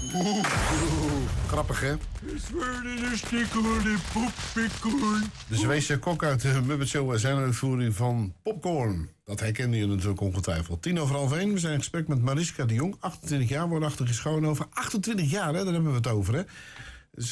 Grappig, hè? De Zweedse kok uit de Muppet Show zijn uitvoering van Popcorn. Dat herkende je natuurlijk ongetwijfeld. 1:10. We zijn in gesprek met Mariska de Jong. 28 jaar, woonachtig in Schoonhoven. 28 jaar, hè? Daar hebben we het over, hè? Dus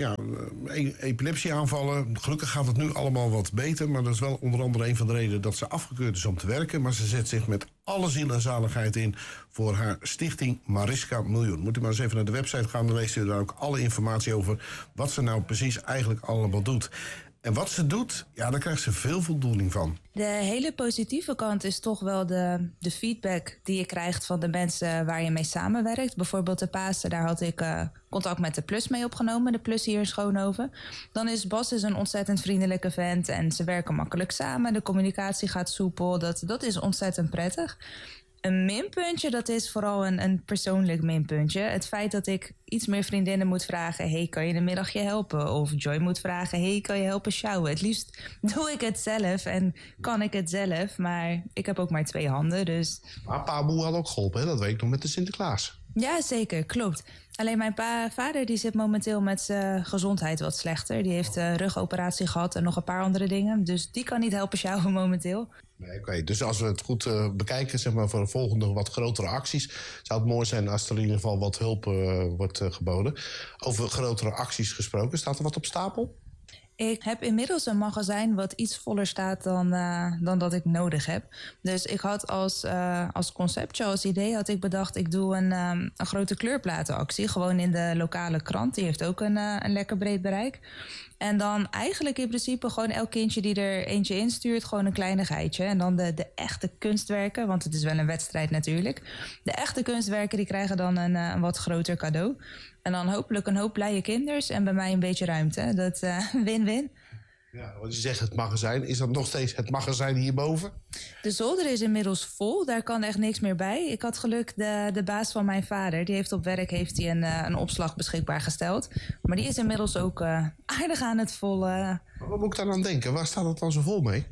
epilepsieaanvallen. Gelukkig gaat het nu allemaal wat beter. Maar dat is wel onder andere een van de redenen dat ze afgekeurd is om te werken. Maar ze zet zich met alle ziel en zaligheid in voor haar stichting Mariska Miljoen. Moet u maar eens even naar de website gaan. Dan leest u daar ook alle informatie over wat ze nou precies eigenlijk allemaal doet. En wat ze doet, ja, daar krijgt ze veel voldoening van. De hele positieve kant is toch wel de feedback die je krijgt van de mensen waar je mee samenwerkt. Bijvoorbeeld de Pasen, daar had ik contact met de Plus mee opgenomen. De Plus hier in Schoonhoven. Dan is Bas een ontzettend vriendelijke vent en ze werken makkelijk samen. De communicatie gaat soepel, dat is ontzettend prettig. Een minpuntje, dat is vooral een persoonlijk minpuntje. Het feit dat ik iets meer vriendinnen moet vragen... hey, kan je een middagje helpen? Of Joy moet vragen... hey, kan je helpen sjouwen? Het liefst doe ik het zelf en kan ik het zelf. Maar ik heb ook maar 2 handen, dus... Maar pa Boe had ook geholpen, hè? Dat weet ik nog met de Sinterklaas. Ja, zeker, klopt. Alleen mijn vader die zit momenteel met zijn gezondheid wat slechter. Die heeft een rugoperatie gehad en nog een paar andere dingen. Dus die kan niet helpen sjouwen momenteel. Nee, oké. Dus als we het goed bekijken, zeg maar, voor de volgende wat grotere acties... zou het mooi zijn als er in ieder geval wat hulp wordt geboden. Over grotere acties gesproken, staat er wat op stapel? Ik heb inmiddels een magazijn wat iets voller staat dan dat ik nodig heb. Dus ik had als conceptje, als idee had ik bedacht... ik doe een grote kleurplatenactie, gewoon in de lokale krant. Die heeft ook een lekker breed bereik. En dan eigenlijk in principe gewoon elk kindje die er eentje instuurt... gewoon een kleinigheidje. En dan de echte kunstwerken, want het is wel een wedstrijd natuurlijk. De echte kunstwerken die krijgen dan een wat groter cadeau. En dan hopelijk een hoop blije kinders en bij mij een beetje ruimte. Dat win-win. Ja, want je zegt het magazijn. Is dat nog steeds het magazijn hierboven? De zolder is inmiddels vol. Daar kan echt niks meer bij. Ik had geluk, de baas van mijn vader... die heeft op werk een opslag beschikbaar gesteld. Maar die is inmiddels ook aardig aan het vollen. Wat moet ik daar aan denken? Waar staat het dan zo vol mee?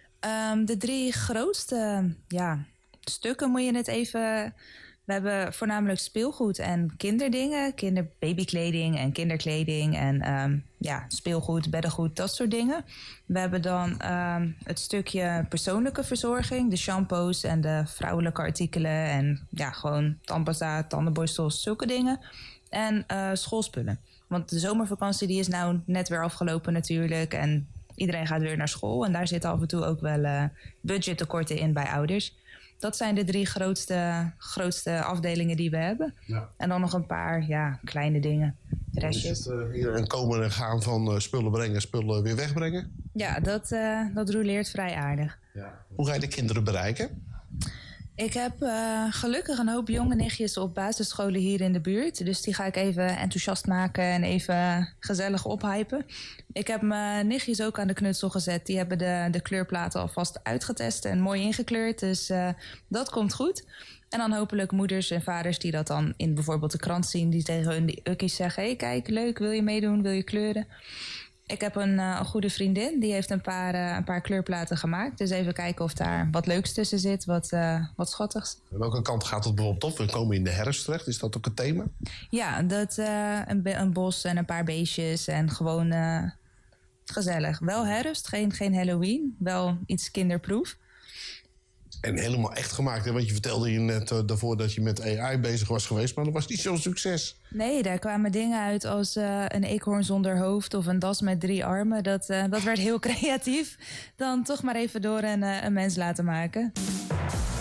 De 3 grootste stukken moet je het even... We hebben voornamelijk speelgoed en kinderdingen. Babykleding en kinderkleding en speelgoed, beddengoed, dat soort dingen. We hebben dan het stukje persoonlijke verzorging. De shampoos en de vrouwelijke artikelen. En ja, gewoon tandpasta, tandenborstels, zulke dingen. En schoolspullen. Want de zomervakantie die is nou net weer afgelopen natuurlijk. En iedereen gaat weer naar school. En daar zitten af en toe ook wel budgettekorten in bij ouders. Dat zijn de 3 grootste afdelingen die we hebben. Ja. En dan nog een paar kleine dingen. Restjes. Is het hier een komen en gaan van spullen brengen, spullen weer wegbrengen? Ja, dat roleert vrij aardig. Ja. Hoe ga je de kinderen bereiken? Ik heb gelukkig een hoop jonge nichtjes op basisscholen hier in de buurt. Dus die ga ik even enthousiast maken en even gezellig ophypen. Ik heb mijn nichtjes ook aan de knutsel gezet. Die hebben de kleurplaten alvast uitgetest en mooi ingekleurd. Dus dat komt goed. En dan hopelijk moeders en vaders die dat dan in bijvoorbeeld de krant zien. Die tegen hun die ukkies zeggen... hey, kijk, leuk, wil je meedoen, wil je kleuren? Ik heb een goede vriendin, die heeft een paar kleurplaten gemaakt. Dus even kijken of daar wat leuks tussen zit, wat schattigs. En welke kant gaat het bijvoorbeeld op? We komen in de herfst terecht, is dat ook het thema? Ja, een bos en een paar beestjes en gewoon gezellig. Wel herfst, geen Halloween, wel iets kinderproof. En helemaal echt gemaakt, hè? Want je vertelde je net daarvoor dat je met AI bezig was geweest... maar dat was niet zo'n succes. Nee, daar kwamen dingen uit als een eekhoorn zonder hoofd... of een das met 3 armen. Dat werd heel creatief. Dan toch maar even door een mens laten maken.